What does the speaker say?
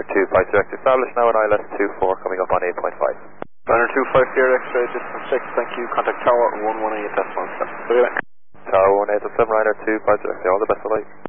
2, 5 direct established now on ILS 24 coming up on 8.5. Runner 25 Sierra X-ray, distance 6, thank you, contact tower 118 at 17. Tower 118 at 7, Ryder 2, 5 direct, all the best of luck.